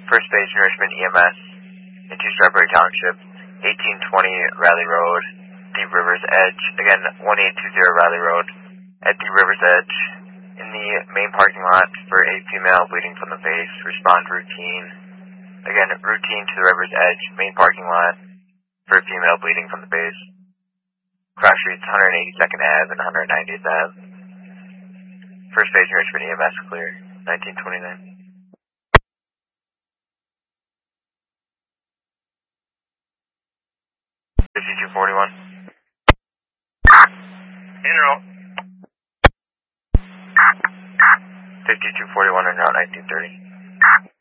First Base Nourishment EMS into Strawberry Township, 1820 Riley Road, Deep Rivers Edge. Again, 1820 Riley Road at Deep Rivers Edge. In the main parking lot for a female bleeding from the face. Respond routine. Again, routine to the Rivers Edge, main parking lot for a female bleeding from the face. Cross streets 182nd Ave and 190th Ave. First Base Nourishment EMS clear, 1929. $5241. In route. 5241 and route 1930.